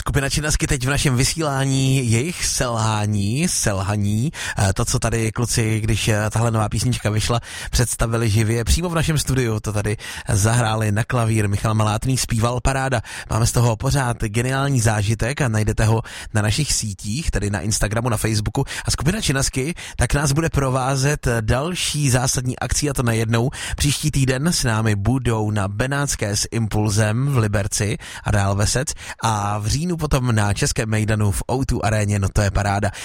Skupina Činasky teď v našem vysílání, jejich selhaní, to, co tady kluci, když tahle nová písnička vyšla, představili živě, přímo v našem studiu to tady zahráli na klavír, Michal Malátný zpíval, paráda. Máme z toho pořád geniální zážitek a najdete ho na našich sítích, tedy na Instagramu, na Facebooku. A skupina Činasky tak nás bude provázet další zásadní akcí, a to najednou. Příští týden s námi budou na Benátské s Impulzem v Liberci a dál Vesec a v říjnu potom na Českém mejdanu v O2 aréně, no to je paráda.